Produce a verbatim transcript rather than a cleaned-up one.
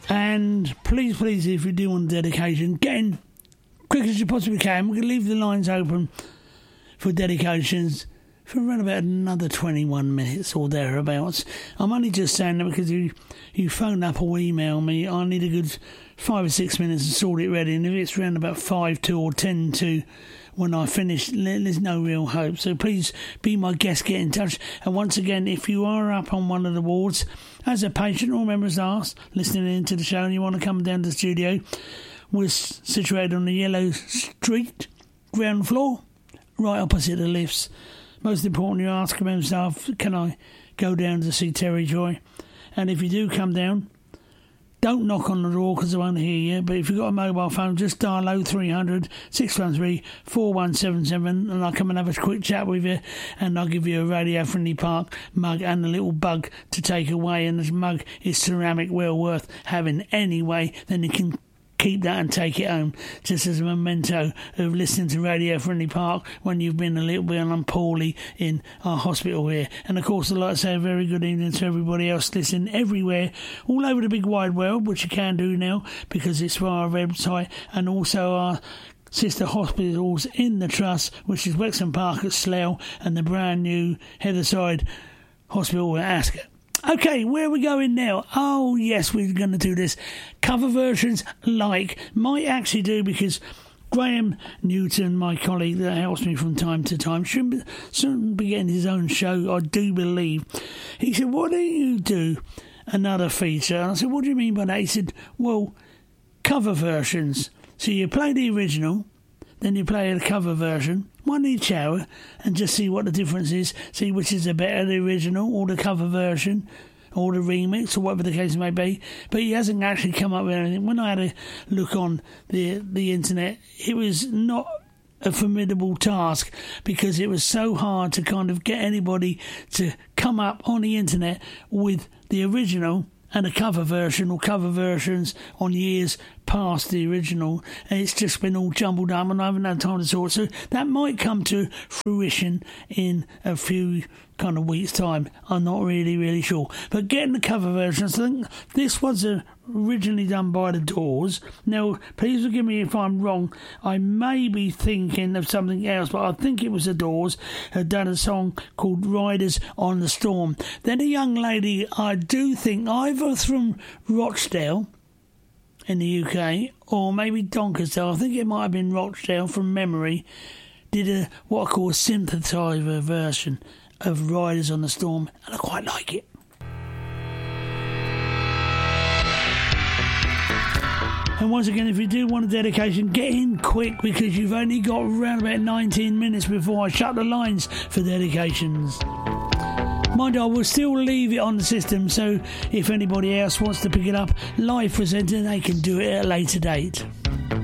And please, please, if you do want a dedication, get in quick as you possibly can. We're going to leave the lines open for dedications for around about another twenty-one minutes or thereabouts. I'm only just saying that because you, you phone up or email me, I need a good five or six minutes to sort it ready. And if it's around about five to or ten to when I finish, there's no real hope. So please be my guest, get in touch. And once again, if you are up on one of the wards as a patient or member of staff listening into the show and you want to come down to the studio, we're situated on the Yellow Street ground floor, right opposite the lifts. Most importantly, you ask a member of staff, can I go down to see Terry Joy? And if you do come down, don't knock on the door because I won't hear you. But if you've got a mobile phone, just dial oh three hundred, six one three, four one seven seven and I'll come and have a quick chat with you and I'll give you a Radio Friendly Park mug and a little bug to take away. And this mug is ceramic, well worth having anyway. Then you can keep that and take it home just as a memento of listening to Radio Friendly Park when you've been a little bit unpoorly in our hospital here. And of course, I'd like to say a very good evening to everybody else listening everywhere, all over the big wide world, which you can do now because it's via our website and also our sister hospitals in the Trust, which is Wexham Park at Slough and the brand new Heatherside Hospital at Ascot. Okay, where are we going now? Oh, yes, we're going to do this. Cover versions like might actually do because Graham Newton, my colleague that helps me from time to time, shouldn't be, shouldn't be getting his own show, I do believe. He said, why don't you do another feature? And I said, what do you mean by that? He said, well, cover versions. So you play the original, then you play a cover version, one each hour, and just see what the difference is. See which is the better, the original or the cover version or the remix or whatever the case may be. But he hasn't actually come up with anything. When I had a look on the the internet, it was not a formidable task because it was so hard to kind of get anybody to come up on the internet with the original and a cover version or cover versions on years past the original, and it's just been all jumbled up and I haven't had time to sort. So that might come to fruition in a few kind of weeks' time. I'm not really, really sure. But getting the cover versions, I think this was originally done by The Doors. Now, please forgive me if I'm wrong. I may be thinking of something else, but I think it was The Doors had done a song called Riders on the Storm. Then a young lady, I do think, either from Rochdale in the U K or maybe Doncaster, I think it might have been Rochdale from memory, did a what I call a synthesizer version of Riders on the Storm, and I quite like it. And once again, if you do want a dedication, get in quick because you've only got around about nineteen minutes before I shut the lines for dedications. Mind you, I will still leave it on the system, so if anybody else wants to pick it up live presented, they can do it at a later date.